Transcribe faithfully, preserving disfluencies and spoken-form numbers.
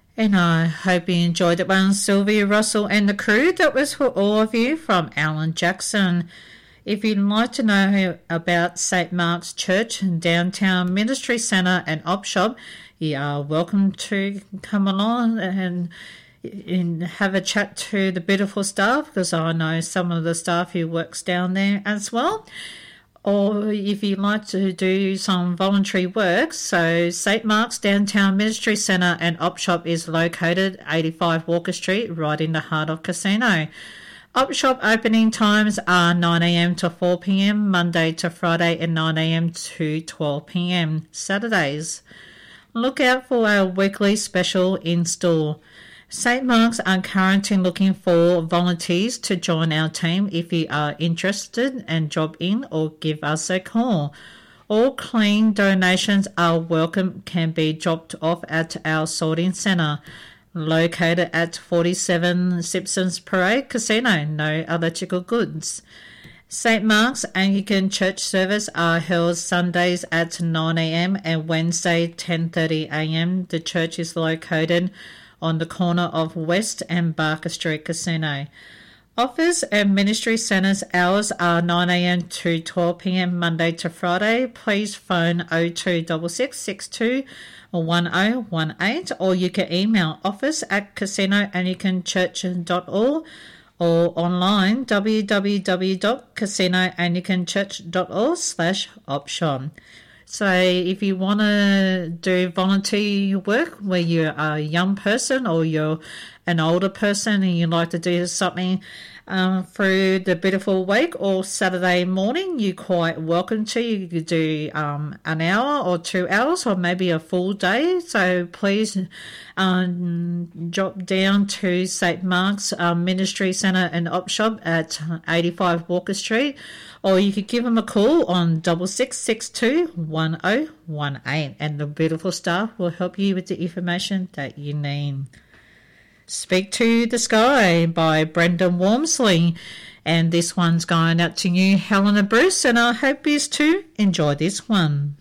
And I hope you enjoyed that one, Sylvia Russell and the crew. That was for all of you from Alan Jackson. If you'd like to know about Saint Mark's Church and Downtown Ministry Centre and Op Shop, you are welcome to come along and, and have a chat to the beautiful staff, because I know some of the staff who works down there as well. Or if you'd like to do some voluntary work, so Saint Mark's Downtown Ministry Centre and Op Shop is located eighty-five Walker Street, right in the heart of Casino. Op Shop opening times are nine a.m. to four p.m, Monday to Friday, and nine a.m. to twelve p.m, Saturdays. Look out for our weekly special in store. Saint Mark's are currently looking for volunteers to join our team. If you are interested, and drop in or give us a call. All clean donations are welcome, can be dropped off at our sorting centre, located at forty-seven Simpsons Parade Casino. No electrical goods. Saint Mark's Anglican Church service are held Sundays at nine a.m. and Wednesday ten thirty a.m. The church is located on the corner of West and Barker Street Casino. Office and ministry centres hours are nine a.m. to twelve p.m. Monday to Friday. Please phone oh two six six six two one oh one eight, or you can email office at casino anglican church dot org or online w w w dot casino anglican church dot org slash option. So if you want to do volunteer work where you're a young person or you're an older person and you'd like to do something um, through the beautiful week or Saturday morning, you're quite welcome to. You could do um, an hour or two hours or maybe a full day. So please um, drop down to Saint Mark's um, Ministry Centre and Op Shop at eighty-five Walker Street, or you could give them a call on six six six two one oh one eight, and the beautiful staff will help you with the information that you need. Speak to the Sky by Brendan Wormsley, and this one's going out to you, Helen and Bruce, and I hope you too enjoy this one.